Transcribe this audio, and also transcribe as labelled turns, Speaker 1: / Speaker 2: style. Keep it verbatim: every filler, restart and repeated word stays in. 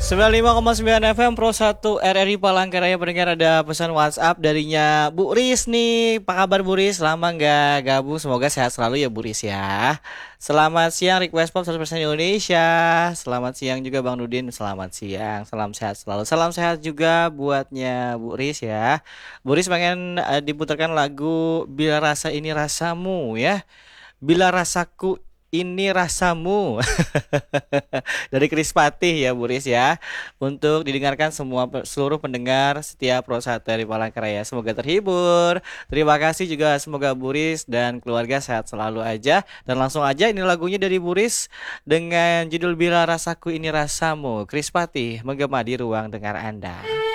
Speaker 1: sembilan puluh lima koma sembilan F M Pro satu R R I Palangkaraya. Pendengar, ada pesan WhatsApp darinya Bu Ris nih. Apa kabar Bu Ris? Lama nggak gabung, semoga sehat selalu ya Bu Ris ya. Selamat siang Request Pop seratus persen Indonesia. Selamat siang juga Bang Nudin. Selamat siang, salam sehat selalu. Salam sehat juga buatnya Bu Ris ya. Bu Ris pengen uh, diputarkan lagu Bila Rasa Ini Rasamu ya. Bila rasaku ini rasamu dari Kris Patih ya Bu Ris ya, untuk didengarkan semua seluruh pendengar setiap Pro satu dari Palangkaraya. Semoga terhibur. Terima kasih juga, semoga Bu Ris dan keluarga sehat selalu aja. Dan langsung aja ini lagunya dari Bu Ris dengan judul Bila Rasaku Ini Rasamu, Kris Patih menggema di ruang dengar Anda.